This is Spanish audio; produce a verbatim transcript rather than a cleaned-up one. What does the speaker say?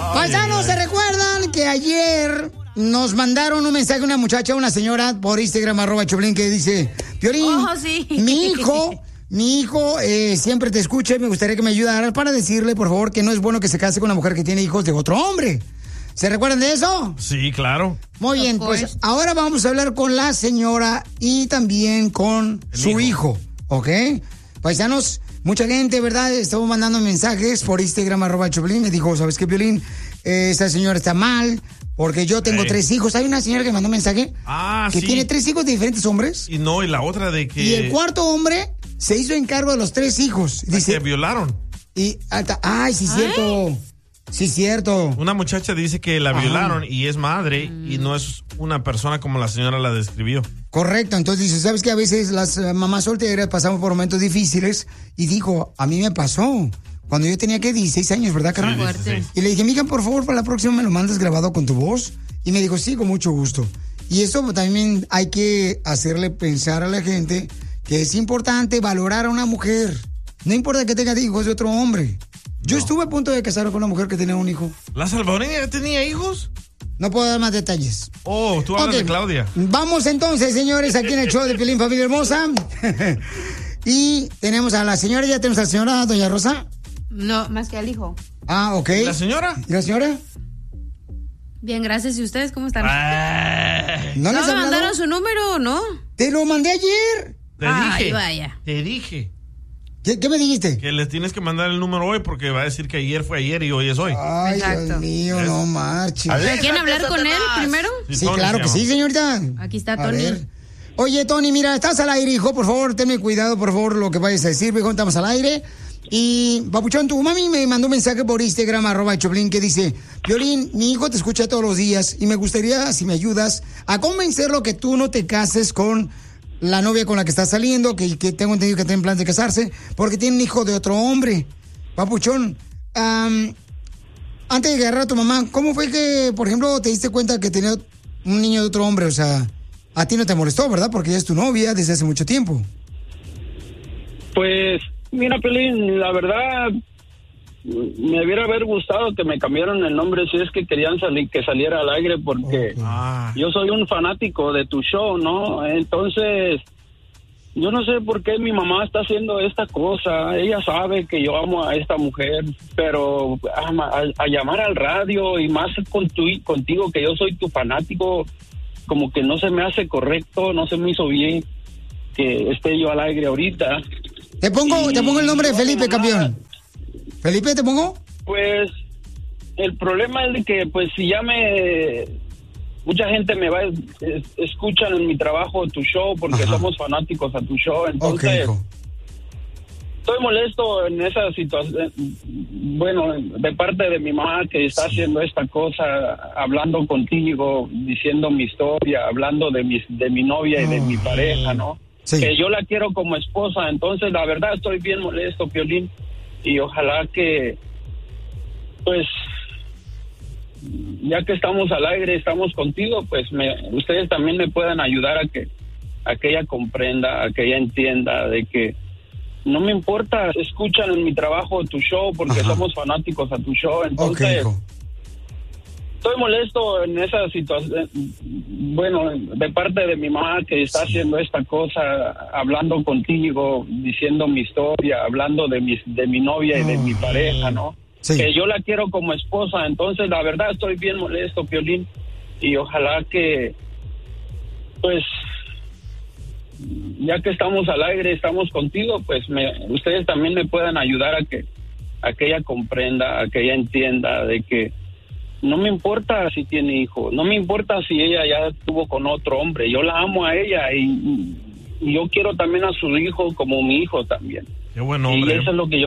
Paisanos, ¿se recuerdan que ayer nos mandaron un mensaje a una muchacha, una señora, por Instagram, arroba Choplin, que dice, Piolín, oh, sí. mi hijo, mi hijo eh, siempre te escucha y me gustaría que me ayudaras para decirle, por favor, que no es bueno que se case con una mujer que tiene hijos de otro hombre. ¿Se recuerdan de eso? Sí, claro. Muy bien, pues ahora vamos a hablar con la señora y también con El su hijo. hijo, ¿ok? Paisanos, mucha gente, ¿verdad? Estamos mandando mensajes por Instagram, arroba Choplin. Me dijo, ¿sabes qué, Piolín? Eh, esa señora está mal porque yo tengo hey. tres hijos. Hay una señora que mandó un mensaje ah, que sí. tiene tres hijos de diferentes hombres. Y no, y la otra de que... Y el cuarto hombre se hizo encargo de los tres hijos. Dice, que violaron. Y hasta, ay, sí, cierto. Ay. Sí, cierto. Una muchacha dice que la violaron Ajá. y es madre mm. y no es una persona como la señora la describió. Correcto, entonces dice, ¿sabes que a veces las uh, mamás solteras pasamos por momentos difíciles? Y dijo, a mí me pasó cuando yo tenía que dieciséis años, ¿verdad, carnal? Sí, dieciséis. Y le dije, mija, por favor, para la próxima me lo mandas grabado con tu voz. Y me dijo, sí, con mucho gusto. Y eso también hay que hacerle pensar a la gente que es importante valorar a una mujer. No importa que tenga hijos de otro hombre. Yo no. estuve a punto de casarme con una mujer que tenía un hijo. ¿La salvadoreña tenía hijos? No puedo dar más detalles. Oh, tú hablas okay. de Claudia. Vamos entonces, señores, aquí en el show de Piolín, familia hermosa. Y tenemos a la señora, ya tenemos a la señora, doña Rosa. No, más que al hijo. Ah, ok. ¿Y la señora? ¿Y la señora? Bien, gracias. ¿Y ustedes cómo están? Ay. ¿No, ¿No les me mandaron su número o no? Te lo mandé ayer. Te Ay, dije. vaya. Te dije. ¿Qué, ¿Qué me dijiste? Que les tienes que mandar el número hoy porque va a decir que ayer fue ayer y hoy es hoy. Ay, exacto. Dios mío, no marches. ¿Quieren hablar con él primero? Sí, sí claro que sí, señorita. Aquí está Tony. A ver. Oye, Tony, mira, estás al aire, hijo. Por favor, tenme cuidado, por favor, lo que vayas a decir. Viejo, estamos al aire. Y, papuchón, tu mami me mandó un mensaje por Instagram, arroba Choplin, que dice, Piolín, mi hijo te escucha todos los días y me gustaría, si me ayudas, a convencerlo que tú no te cases con la novia con la que estás saliendo, que, que tengo entendido que tiene plan de casarse, porque tiene un hijo de otro hombre. Papuchón, um, antes de agarrar a tu mamá, ¿cómo fue que, por ejemplo, te diste cuenta que tenía un niño de otro hombre? O sea, a ti no te molestó, ¿verdad? Porque ella es tu novia desde hace mucho tiempo. Pues, mira, Pelín, la verdad, me hubiera haber gustado que me cambiaran el nombre si es que querían salir, que saliera al aire, porque okay. ah. yo soy un fanático de tu show, ¿no? Entonces, yo no sé por qué mi mamá está haciendo esta cosa. Ella sabe que yo amo a esta mujer, pero a, a, a llamar al radio y más con tu, contigo, que yo soy tu fanático, como que no se me hace correcto, no se me hizo bien que esté yo al aire ahorita. Te pongo, y, te pongo el nombre de Felipe, mamá, campeón. ¿Felipe te pongo? Pues el problema es de que pues si ya me... Mucha gente me va, es, escuchan en mi trabajo tu show porque Ajá. somos fanáticos a tu show, entonces okay, estoy molesto en esa situación, bueno, de parte de mi mamá que está sí. haciendo esta cosa, hablando contigo, diciendo mi historia, hablando de mi, de mi novia y oh. de mi pareja, ¿no? Sí. Que yo la quiero como esposa, entonces la verdad estoy bien molesto, Piolín. Y ojalá que, pues, ya que estamos al aire, estamos contigo, pues me, ustedes también me puedan ayudar a que, a que ella comprenda, a que ella entienda de que no me importa, escuchan en mi trabajo tu show porque Ajá. somos fanáticos a tu show, entonces okay, estoy molesto en esa situación, bueno, de parte de mi mamá que está sí. haciendo esta cosa, hablando contigo, diciendo mi historia, hablando de mi, de mi novia y de oh. mi pareja, ¿no? Sí. Que yo la quiero como esposa, entonces la verdad estoy bien molesto, Piolín, y ojalá que, pues, ya que estamos al aire, estamos contigo, pues me, ustedes también me puedan ayudar a que, a que ella comprenda, a que ella entienda de que no me importa si tiene hijo, no me importa si ella ya estuvo con otro hombre, yo la amo a ella y, y yo quiero también a su hijo como mi hijo también. Qué buen hombre. Y eso es lo que yo